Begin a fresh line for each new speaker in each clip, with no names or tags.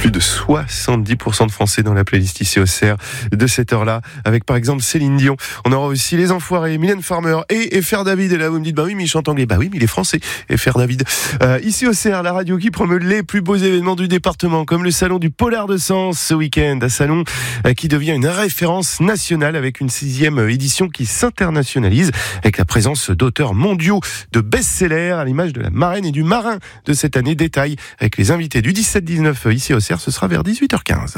Plus de 70% de Français dans la playlist ici au CER de cette heure-là, avec par exemple Céline Dion. On aura aussi Les Enfoirés, Mylène Farmer et FR David. Et là, vous me dites, bah oui, mais il chante anglais. Bah oui, mais il est français, FR David. Ici au CER, la radio qui promeut les plus beaux événements du département, comme le salon du Polar de Sens ce week-end. Un salon qui devient une référence nationale avec une 6e édition qui s'internationalise avec la présence d'auteurs mondiaux de best-sellers à l'image de la marraine et du marin de cette année. Détail avec les invités du 17-19 ici au CER, ce sera vers 18h15.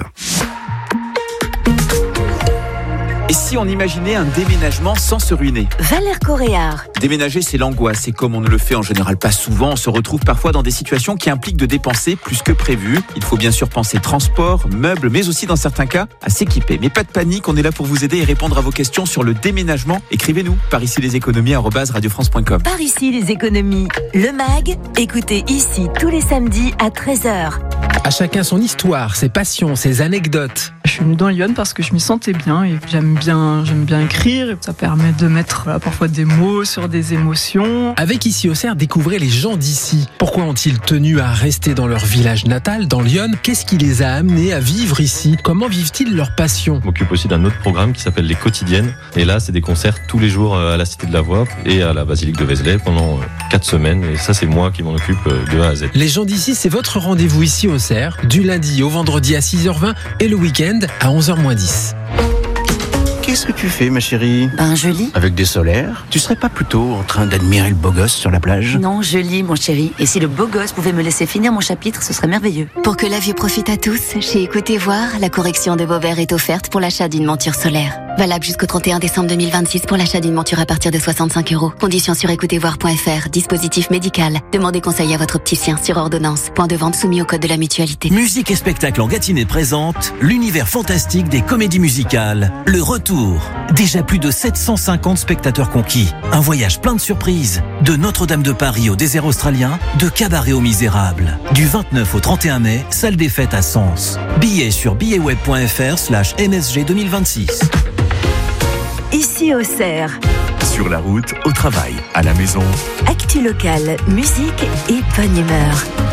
Et si on imaginait un déménagement sans se ruiner ?
Valère Coréard.
Déménager, c'est l'angoisse. Et comme on ne le fait en général pas souvent, on se retrouve parfois dans des situations qui impliquent de dépenser plus que prévu. Il faut bien sûr penser transport, meubles, mais aussi dans certains cas, à s'équiper. Mais pas de panique, on est là pour vous aider et répondre à vos questions sur le déménagement. Écrivez-nous par ici les économies @radiofrance.com.
Par ici les économies. Le MAG, écoutez ici tous les samedis à 13h.
À chacun son histoire, ses passions, ses anecdotes.
Je suis venue dans Lyon parce que je m'y sentais bien et j'aime bien écrire. Ça permet de mettre parfois des mots sur des émotions.
Avec Ici au CER, découvrez les gens d'ici. Pourquoi ont-ils tenu à rester dans leur village natal, dans Lyon ? Qu'est-ce qui les a amenés à vivre ici ? Comment vivent-ils leur passion ?
Je m'occupe aussi d'un autre programme qui s'appelle Les Quotidiennes. Et là, c'est des concerts tous les jours à la Cité de la Voix et à la Basilique de Vézelay pendant 4 semaines. Et ça, c'est moi qui m'en occupe de A à Z.
Les gens d'ici, c'est votre rendez-vous ici au CER, du lundi au vendredi à 6h20 et le week-end à 11h-10.
Qu'est-ce que tu fais, ma chérie ?
Je lis.
Avec des solaires ? Tu serais pas plutôt en train d'admirer le beau gosse sur la plage ?
Non, je lis, mon chéri. Et si le beau gosse pouvait me laisser finir mon chapitre, ce serait merveilleux. Pour que la vue profite à tous, chez Écoutez Voir, la correction de vos verres est offerte pour l'achat d'une monture solaire. Valable jusqu'au 31 décembre 2026 pour l'achat d'une monture à partir de 65 €. Conditions sur écoutezvoir.fr. Dispositif médical. Demandez conseil à votre opticien sur ordonnance. Point de vente soumis au code de la mutualité.
Musique et spectacle en Gâtinais présente l'univers fantastique des comédies musicales. Le retour. Déjà plus de 750 spectateurs conquis. Un voyage plein de surprises. De Notre-Dame de Paris au désert australien, de Cabaret aux Misérables. Du 29 au 31 mai, salle des fêtes à Sens. Billets sur billetweb.fr/MSG 2026.
Ici au CER.
Sur la route, au travail, à la maison.
Actu locale, musique et bonne humeur.